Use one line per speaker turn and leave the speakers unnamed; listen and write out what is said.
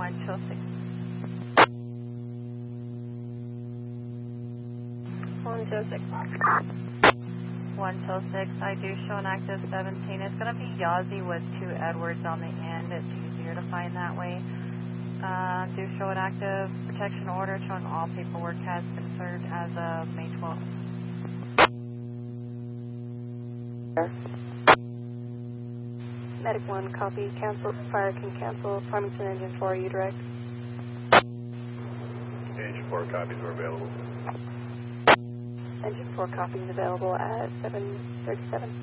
126.
126.
126, I do show an active 17. It's going to be Yazzie with 2 Edwards on the end. It's easier to find that way. Do show an active protection order showing all paperwork has been served as of May 12th.
Medic 1, copy. Cancel. Fire can cancel. Farmington Engine 4, you direct?
Engine 4 copies are available.
Engine 4 copies available at 7:37.